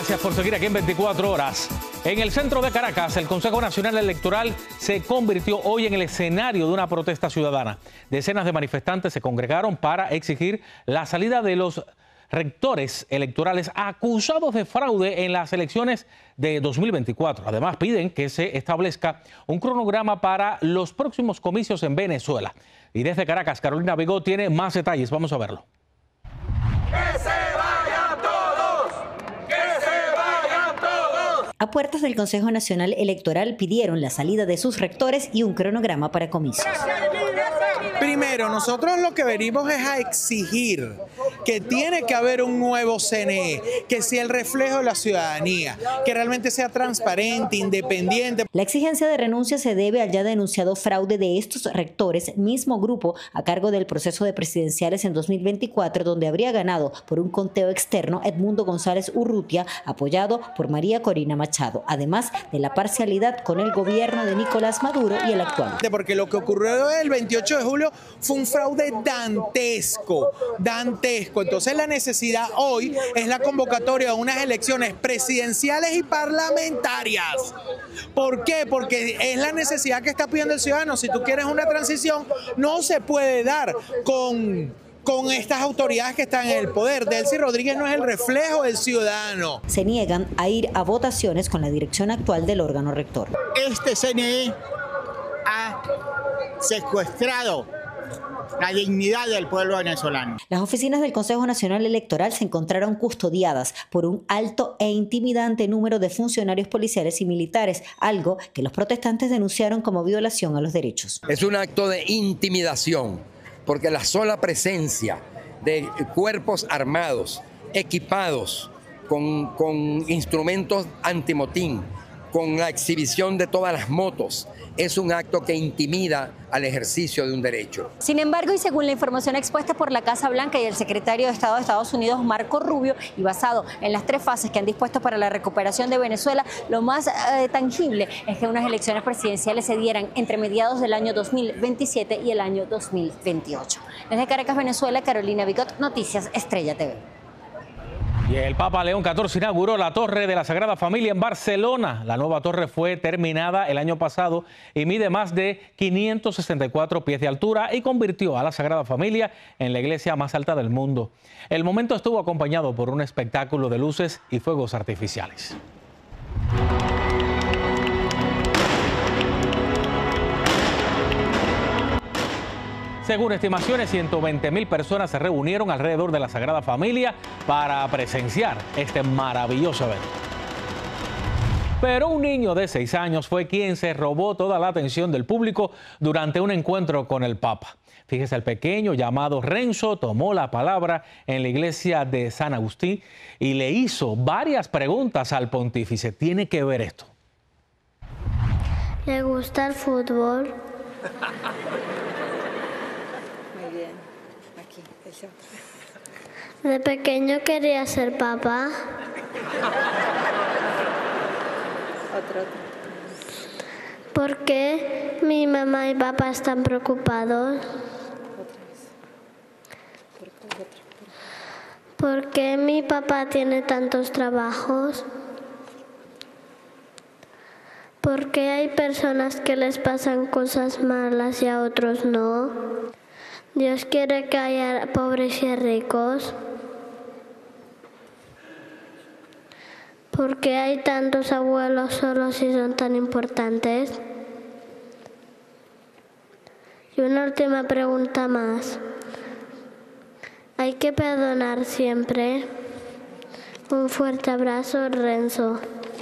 Gracias por seguir aquí en 24 horas. En el centro de Caracas, el Consejo Nacional Electoral se convirtió hoy en el escenario de una protesta ciudadana. Decenas de manifestantes se congregaron para exigir la salida de los rectores electorales acusados de fraude en las elecciones de 2024. Además, piden que se establezca un cronograma para los próximos comicios en Venezuela. Y desde Caracas, Carolina Bigot tiene más detalles. Vamos a verlo. ¡Que se vayan todos! ¡Que se vayan todos! A puertas del Consejo Nacional Electoral pidieron la salida de sus rectores y un cronograma para comicios. Primero, nosotros lo que venimos es a exigir que tiene que haber un nuevo CNE, que sea el reflejo de la ciudadanía, que realmente sea transparente, independiente. La exigencia de renuncia se debe al ya denunciado fraude de estos rectores, mismo grupo a cargo del proceso de presidenciales en 2024, donde habría ganado por un conteo externo Edmundo González Urrutia, apoyado por María Corina Machado, además de la parcialidad con el gobierno de Nicolás Maduro y el actual. Porque lo que ocurrió el 28 de julio fue un fraude dantesco. Entonces la necesidad hoy es la convocatoria a unas elecciones presidenciales y parlamentarias. ¿Por qué? Porque es la necesidad que está pidiendo el ciudadano. Si tú quieres una transición, no se puede dar con estas autoridades que están en el poder. Delcy Rodríguez no es el reflejo del ciudadano. Se niegan a ir a votaciones con la dirección actual del órgano rector. Este CNE ha secuestrado la dignidad del pueblo venezolano. Las oficinas del Consejo Nacional Electoral se encontraron custodiadas por un alto e intimidante número de funcionarios policiales y militares, algo que los protestantes denunciaron como violación a los derechos. Es un acto de intimidación, porque la sola presencia de cuerpos armados, equipados con instrumentos antimotín, con la exhibición de todas las motos, es un acto que intimida al ejercicio de un derecho. Sin embargo, y según la información expuesta por la Casa Blanca y el secretario de Estado de Estados Unidos, Marco Rubio, y basado en las 3 fases que han dispuesto para la recuperación de Venezuela, lo más tangible es que unas elecciones presidenciales se dieran entre mediados del año 2027 y el año 2028. Desde Caracas, Venezuela, Carolina Bigot, Noticias Estrella TV. Y el Papa León XIV inauguró la Torre de la Sagrada Familia en Barcelona. La nueva torre fue terminada el año pasado y mide más de 564 pies de altura y convirtió a la Sagrada Familia en la iglesia más alta del mundo. El momento estuvo acompañado por un espectáculo de luces y fuegos artificiales. Según estimaciones, 120.000 personas se reunieron alrededor de la Sagrada Familia para presenciar este maravilloso evento. Pero un niño de 6 años fue quien se robó toda la atención del público durante un encuentro con el Papa. Fíjese, el pequeño llamado Renzo tomó la palabra en la iglesia de San Agustín y le hizo varias preguntas al pontífice. Tiene que ver esto. ¿Le gusta el fútbol? De pequeño quería ser papá. ¿Por qué mi mamá y papá están preocupados? ¿Por qué mi papá tiene tantos trabajos? ¿Por qué hay personas que les pasan cosas malas y a otros no? Dios quiere que haya pobres y ricos. ¿Por qué hay tantos abuelos solos y son tan importantes? Y una última pregunta más. ¿Hay que perdonar siempre? Un fuerte abrazo, Renzo.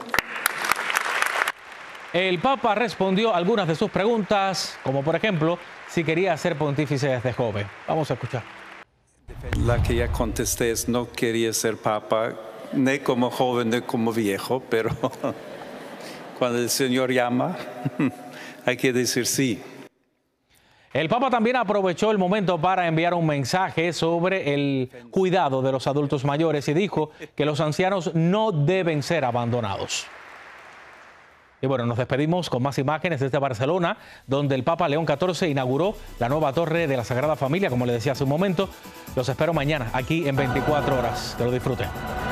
El Papa respondió a algunas de sus preguntas, como por ejemplo, si quería ser pontífice desde joven. Vamos a escuchar. La que ya contesté es no quería ser papa, ni como joven ni como viejo, pero cuando el Señor llama, hay que decir sí. El Papa también aprovechó el momento para enviar un mensaje sobre el cuidado de los adultos mayores y dijo que los ancianos no deben ser abandonados. Y bueno, nos despedimos con más imágenes desde Barcelona, donde el Papa León XIV inauguró la nueva Torre de la Sagrada Familia, como le decía hace un momento. Los espero mañana aquí en 24 horas. Que lo disfruten.